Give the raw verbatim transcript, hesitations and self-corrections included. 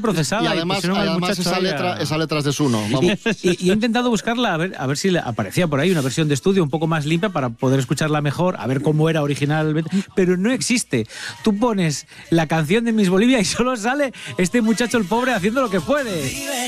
procesada. Y además, y además esa, letra, esa letra es de Suno. Vamos. Y, y, y he intentado buscarla a ver, a ver si aparecía por ahí una versión de estudio un poco más limpia para poder escucharla mejor, a ver cómo era originalmente, pero no existe. Tú pones la canción de Miss Bolivia y solo sale este muchacho el pobre haciendo lo que puede.